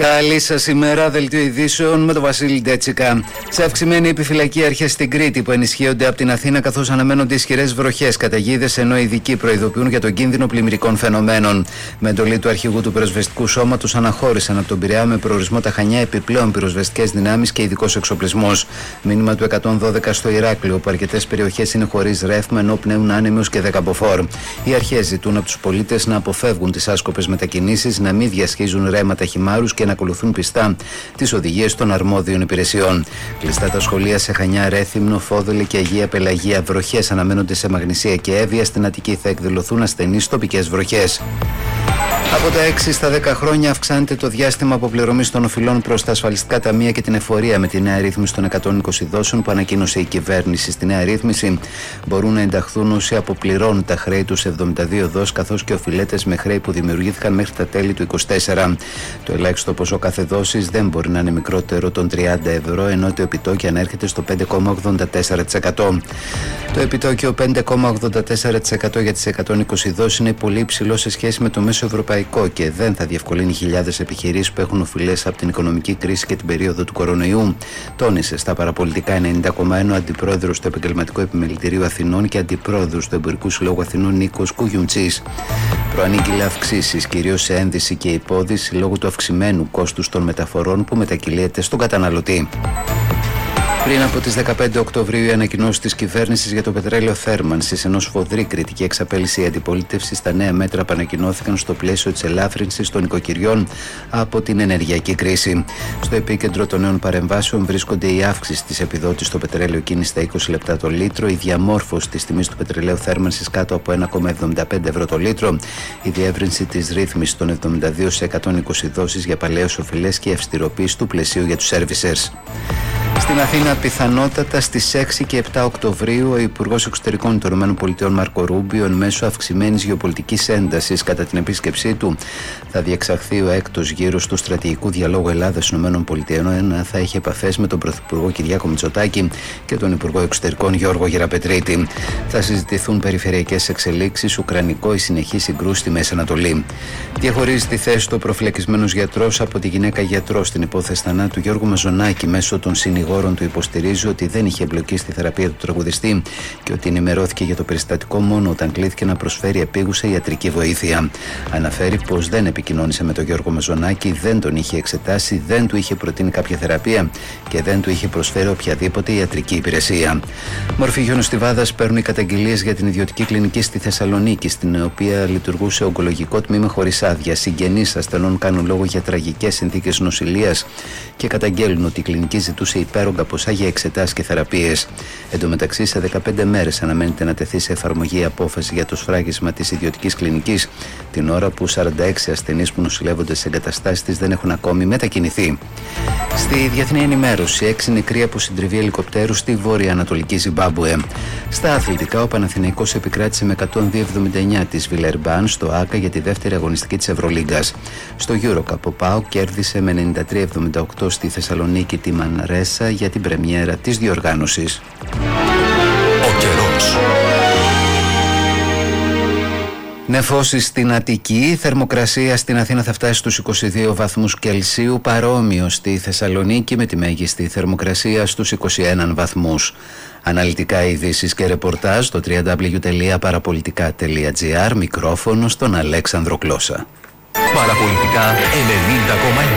Καλή σας ημέρα, δελτίο ειδήσεων με τον Βασίλη Ντέτσικα. Σε αυξημένη επιφυλακή αρχές στην Κρήτη που ενισχύονται από την Αθήνα, καθώς αναμένονται ισχυρές βροχές, καταιγίδες, ενώ οι ειδικοί προειδοποιούν για τον κίνδυνο πλημμυρικών φαινομένων. Με εντολή του αρχηγού του πυροσβεστικού σώματος αναχώρησαν από τον Πειραιά με προορισμό τα Χανιά επιπλέον πυροσβεστικές δυνάμεις και ειδικός εξοπλισμός. Μήνυμα του 112 στο Ηράκλειο, όπου αρκετές περιοχές είναι χωρίς ρεύμα, ενώ πνέουν άνεμος και δεκαποφόρ. Οι αρχές ζητούν από τους πολίτες να αποφεύγουν τις άσκοπες μετακινήσεις, να μην διασχίζουν ρέματα χυμάρους και να ακολουθούν πιστά τις οδηγίες των αρμόδιων υπηρεσιών. Κλειστά τα σχολεία σε Χανιά, Ρέθυμνο, Φόδελη και Αγία Πελαγία. Βροχές αναμένονται σε Μαγνησία και Εύβοια. Στην Αττική θα εκδηλωθούν ασθενείς τοπικές βροχές. Από τα 6 στα 10 χρόνια αυξάνεται το διάστημα αποπληρωμής των οφειλών προς τα ασφαλιστικά ταμεία και την εφορία με τη νέα ρύθμιση των 120 δόσεων που ανακοίνωσε η κυβέρνηση. Στη νέα ρύθμιση μπορούν να ενταχθούν όσοι αποπληρώνουν τα χρέη τους 72 δόσεις, καθώς και οφειλέτες με χρέη που δημιουργήθηκαν μέχρι τα τέλη του 2024. Το ελάχιστο ποσό κάθε δόσης δεν μπορεί να είναι μικρότερο των 30 ευρώ, ενώ το επιτόκιο ανέρχεται στο 5,84%. Το επιτόκιο 5,84% για τις 120 δόσεις είναι πολύ υψηλό σε σχέση με το μέσο ευρωπαϊκό και δεν θα διευκολύνει χιλιάδες επιχειρήσεις που έχουν οφειλές από την οικονομική κρίση και την περίοδο του κορονοϊού, τόνισε στα παραπολιτικά 90,1 ο αντιπρόεδρος του Επαγγελματικού Επιμελητηρίου Αθηνών και αντιπρόεδρος του Εμπορικού Συλλόγου Αθηνών Νίκος Κουγιουντσής. Προανήγγειλε αυξήσεις κυρίως σε ένδυση και υπόδυση λόγω του αυξημένου κόστους των μεταφορών που μετακυλίεται στον καταναλωτή. Πριν από τις 15 Οκτωβρίου, οι ανακοινώσεις της κυβέρνησης για το πετρέλαιο θέρμανσης, ενώ σφοδρή κριτική εξαπέλυσε η αντιπολίτευση στα νέα μέτρα που ανακοινώθηκαν στο πλαίσιο της ελάφρυνσης των οικοκυριών από την ενεργειακή κρίση. Στο επίκεντρο των νέων παρεμβάσεων βρίσκονται η αύξηση της επιδότησης στο πετρέλαιο κίνηση στα 20 λεπτά το λίτρο, η διαμόρφωση της τιμής του πετρελαίου θέρμανσης κάτω από 1,75 ευρώ το λίτρο, η διεύρυνση της ρύθμισης των 72 σε 120 δόσεις για παλαιές οφειλές και η αυστηροποίηση του πλαισίου για τους servicers. Στην Αθήνα, πιθανότατα στις 6 και 7 Οκτωβρίου, ο Υπουργός Εξωτερικών των ΗΠΑ Μάρκο Ρούμπιο, εν μέσω αυξημένης γεωπολιτικής έντασης κατά την επίσκεψή του, θα διεξαχθεί ο έκτος γύρος του στρατηγικού διαλόγου Ελλάδα-ΗΠΑ, θα έχει επαφές με τον Πρωθυπουργό Κυριάκο Μητσοτάκη και τον Υπουργό Εξωτερικών Γιώργο Γεραπετρίτη. Θα συζητηθούν περιφερειακές εξελίξεις, ουκρανικό, η συνεχή συγκρούση στη Μέση Ανατολή. Διαχωρίζει τη θέση του ο προφυλακισμένος γιατρός από τη γυναίκα γιατρό στην υπόθεση θανάτου Γιώργου Μαζονάκη. Μέσω των συνηγόρων του υποστηρίζει ότι δεν είχε εμπλοκή στη θεραπεία του τραγουδιστή και ότι ενημερώθηκε για το περιστατικό μόνο όταν κλήθηκε να προσφέρει επίγουσα ιατρική βοήθεια. Αναφέρει πως δεν επικοινώνησε με τον Γιώργο Μαζονάκη, δεν τον είχε εξετάσει, δεν του είχε προτείνει κάποια θεραπεία και δεν του είχε προσφέρει οποιαδήποτε ιατρική υπηρεσία. Μορφή χιονοστιβάδας παίρνουν οι καταγγελίες για την ιδιωτική κλινική στη Θεσσαλονίκη, στην οποία λειτουργούσε ογκολογικό τμήμα χωρίς άδεια. Συγγενείς ασθενών κάνουν λόγο για τραγικές συνθήκες νοσηλείας και καταγγέλνουν ότι η κλινική ζητούσε υπέρογκα ποσά για εξετάσεις και θεραπείες. Εν τω μεταξύ, σε 15 μέρες αναμένεται να τεθεί σε εφαρμογή η απόφαση για το σφράγισμα της ιδιωτικής κλινικής, την ώρα που 46 ασθενείς που νοσηλεύονται σε εγκαταστάσεις της δεν έχουν ακόμη μετακινηθεί. Στη διεθνή ενημέρωση, 6 νεκροί από συντριβή ελικοπτέρου στη βόρεια-ανατολική Ζιμπάμπουε. Στα αθλητικά, ο Παναθηναϊκός επικράτησε με 102-79 της Βιλερμπάν στο ΆΚΑ για τη δεύτερη αγωνιστική της Ευρωλίγκας. Στο EuroCup, ο ΠΑΟΚ κέρδισε με 93-78 στη Θεσσαλονίκη τη Μανρέσα για την πρεμιέρα της διοργάνωσης. Ο καιρός. Νεφώσεις στην Αττική, θερμοκρασία στην Αθήνα θα φτάσει στους 22 βαθμούς Κελσίου, παρόμοιο στη Θεσσαλονίκη με τη μέγιστη θερμοκρασία στους 21 βαθμούς. Αναλυτικά ειδήσεις και ρεπορτάζ στο www.parapolitica.gr, μικρόφωνο στον Αλέξανδρο Κλώσσα. Παραπολιτικά 90,1.